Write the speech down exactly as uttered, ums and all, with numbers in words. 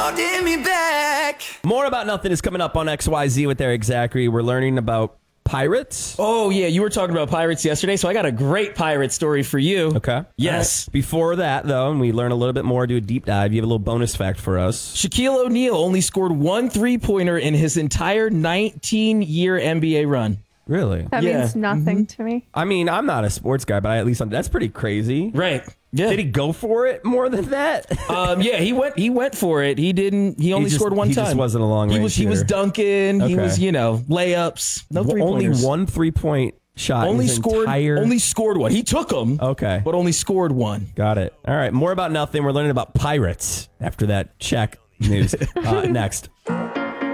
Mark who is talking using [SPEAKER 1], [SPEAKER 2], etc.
[SPEAKER 1] holding me back.
[SPEAKER 2] More About Nothing is coming up on X Y Z with Eric Zachary. We're learning about pirates.
[SPEAKER 3] Oh, yeah. You were talking about pirates yesterday, so I got a great pirate story for you.
[SPEAKER 2] Okay.
[SPEAKER 3] Yes.
[SPEAKER 2] Right. Before that, though, and we learn a little bit more, do a deep dive, you have a little bonus fact for us.
[SPEAKER 3] Shaquille O'Neal only scored one three-pointer in his entire nineteen-year N B A run.
[SPEAKER 2] Really?
[SPEAKER 4] That
[SPEAKER 3] Yeah.
[SPEAKER 4] means nothing
[SPEAKER 3] Mhm.
[SPEAKER 4] to me.
[SPEAKER 2] I mean, I'm not a sports guy, but I at least that's pretty crazy.
[SPEAKER 3] Right. Yeah.
[SPEAKER 2] Did he go for it more than that?
[SPEAKER 3] um, yeah, he went. He went for it. He didn't. He only
[SPEAKER 2] just-
[SPEAKER 3] scored one
[SPEAKER 2] he
[SPEAKER 3] time.
[SPEAKER 2] just wasn't a long
[SPEAKER 3] He
[SPEAKER 2] range
[SPEAKER 3] was. He was
[SPEAKER 2] hitter.
[SPEAKER 3] dunking. He
[SPEAKER 2] Okay.
[SPEAKER 3] was. You know, layups. No three
[SPEAKER 2] Only
[SPEAKER 3] pointers.
[SPEAKER 2] one three point shot. in
[SPEAKER 3] Only
[SPEAKER 2] his
[SPEAKER 3] scored.
[SPEAKER 2] Entire...
[SPEAKER 3] Only scored one. He took them.
[SPEAKER 2] Okay.
[SPEAKER 3] But only scored one.
[SPEAKER 2] Got it. All right. More About Nothing. We're learning about pirates after that check news. uh, next.